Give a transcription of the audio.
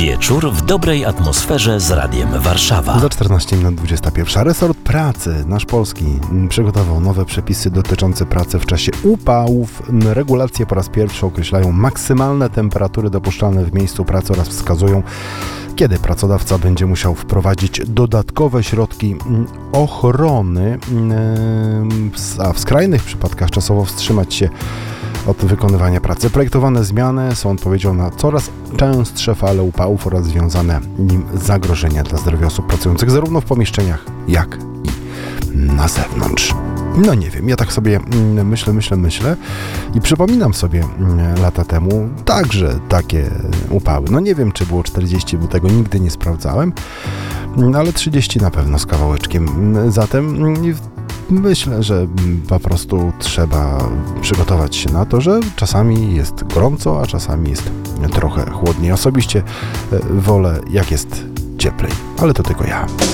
Wieczór w dobrej atmosferze z Radiem Warszawa. Za 14 minut 21. Resort Pracy, nasz polski, przygotował nowe przepisy dotyczące pracy w czasie upałów. Regulacje po raz pierwszy określają maksymalne temperatury dopuszczalne w miejscu pracy oraz wskazują, kiedy pracodawca będzie musiał wprowadzić dodatkowe środki ochrony, a w skrajnych przypadkach czasowo wstrzymać się od wykonywania pracy. Projektowane zmiany są odpowiedzią na coraz częstsze fale upałów oraz związane nim zagrożenia dla zdrowia osób pracujących zarówno w pomieszczeniach, jak i na zewnątrz. No nie wiem, ja tak sobie myślę i przypominam sobie lata temu także takie upały. No nie wiem, czy było 40, bo tego nigdy nie sprawdzałem, ale 30 na pewno z kawałeczkiem. Zatem myślę, że po prostu trzeba przygotować się na to, że czasami jest gorąco, a czasami jest trochę chłodniej. Osobiście wolę, jak jest cieplej, ale to tylko ja.